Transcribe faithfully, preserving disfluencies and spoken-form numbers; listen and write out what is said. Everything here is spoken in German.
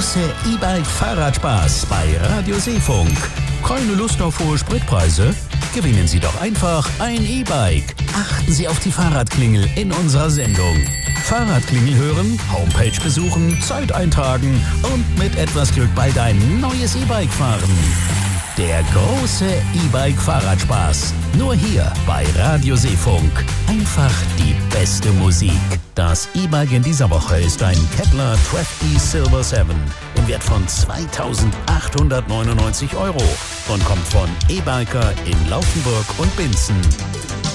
große E-Bike-Fahrradspaß bei Radio Seefunk. Keine Lust auf hohe Spritpreise? Gewinnen Sie doch einfach ein E-Bike. Achten Sie auf die Fahrradklingel in unserer Sendung. Fahrradklingel hören, Homepage besuchen, Zeit eintragen und mit etwas Glück bald ein neues E-Bike fahren. Der große E-Bike-Fahrradspaß. Nur hier bei Radio Seefunk. Einfach die beste Musik. Das E-Bike in dieser Woche ist ein Kepler Trefty Silver sieben im Wert von zweitausendachthundertneunundneunzig Euro und kommt von E-Biker in Laufenburg und Binzen.